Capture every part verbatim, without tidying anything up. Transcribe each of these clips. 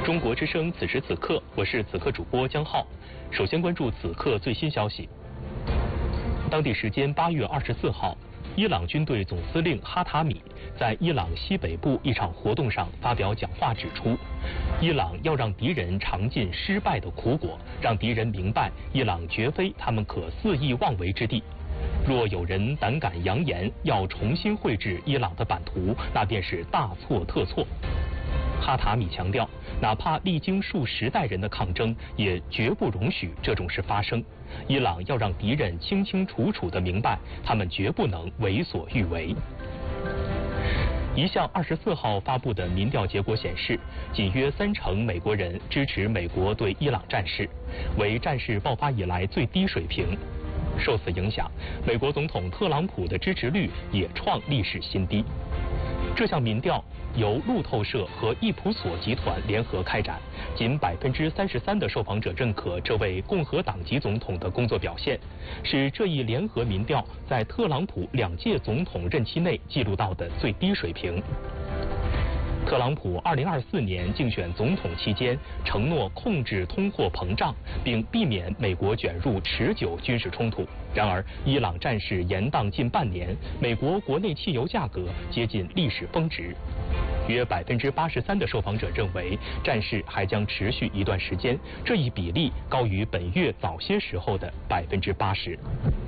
中国之声此时此刻，我是此刻主播江浩。首先关注此刻最新消息。当地时间八月二十四号，伊朗军队总司令哈塔米在伊朗西北部一场活动上发表讲话，指出，伊朗要让敌人尝尽失败的苦果，让敌人明白伊朗绝非他们可肆意妄为之地。若有人胆敢扬言要重新绘制伊朗的版图，那便是大错特错。哈塔米强调，哪怕历经数十代人的抗争，也绝不容许这种事发生。伊朗要让敌人清清楚楚地明白，他们绝不能为所欲为。一项二十四号发布的民调结果显示，仅约三成美国人支持美国对伊朗战事，为战事爆发以来最低水平。受此影响，美国总统特朗普的支持率也创历史新低。这项民调由路透社和易普索集团联合开展，仅百分之三十三的受访者认可这位共和党籍总统的工作表现，是这一联合民调在特朗普两届总统任期内记录到的最低水平。特朗普二零二四年竞选总统期间承诺控制通货膨胀，并避免美国卷入持久军事冲突。然而，伊朗战事延宕近半年，美国国内汽油价格接近历史峰值。约百分之八十三的受访者认为战事还将持续一段时间，这一比例高于本月早些时候的百分之八十。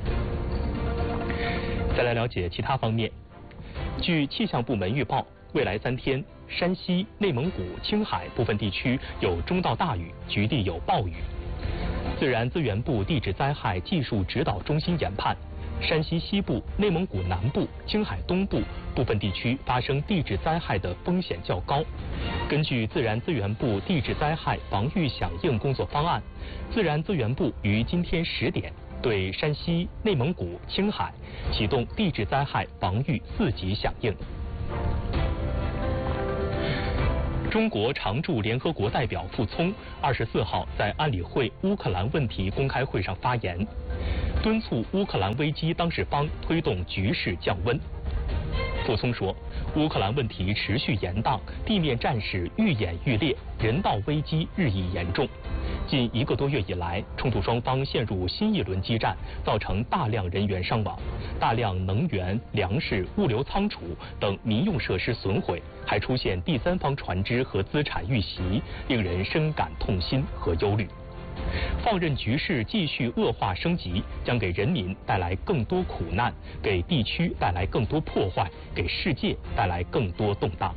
再来了解其他方面，据气象部门预报，未来三天，山西、内蒙古、青海部分地区有中到大雨，局地有暴雨。自然资源部地质灾害技术指导中心研判，山西西部、内蒙古南部、青海东部部分地区发生地质灾害的风险较高。根据自然资源部地质灾害防御响应工作方案，自然资源部于今天十点对山西、内蒙古、青海启动地质灾害防御四级响应。中国常驻联合国代表傅聪二十四号在安理会乌克兰问题公开会上发言，敦促乌克兰危机当事方推动局势降温。傅聪说，乌克兰问题持续延宕，地面战事愈演愈烈，人道危机日益严重。近一个多月以来，冲突双方陷入新一轮激战，造成大量人员伤亡，大量能源、粮食、物流仓储等民用设施损毁，还出现第三方船只和资产遇袭，令人深感痛心和忧虑。放任局势继续恶化升级，将给人民带来更多苦难，给地区带来更多破坏，给世界带来更多动荡。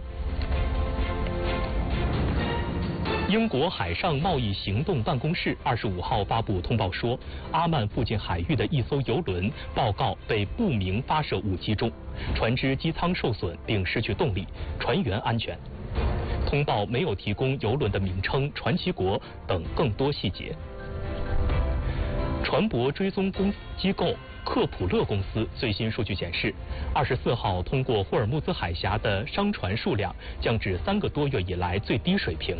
英国海上贸易行动办公室二十五号发布通报说，阿曼附近海域的一艘油轮报告被不明发射物击中，船只机舱受损并失去动力，船员安全。通报没有提供油轮的名称、传奇国等更多细节。船舶追踪公机构克普勒公司最新数据显示，二十四号通过霍尔木兹海峡的商船数量降至三个多月以来最低水平。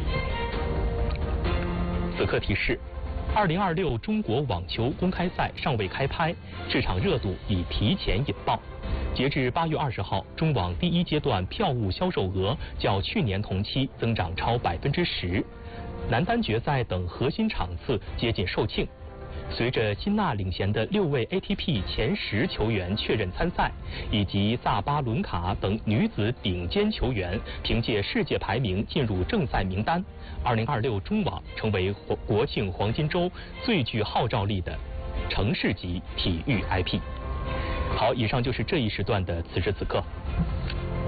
此刻提示，二零二六中国网球公开赛尚未开拍，市场热度已提前引爆。截至八月二十号，中网第一阶段票务销售额较去年同期增长超百分之十，男单决赛等核心场次接近售罄。随着辛纳领衔的六位 A T P 前十球员确认参赛，以及萨巴伦卡等女子顶尖球员凭借世界排名进入正赛名单，二零二六中网成为国庆黄金周最具号召力的城市级体育 I P。好，以上就是这一时段的此时此刻。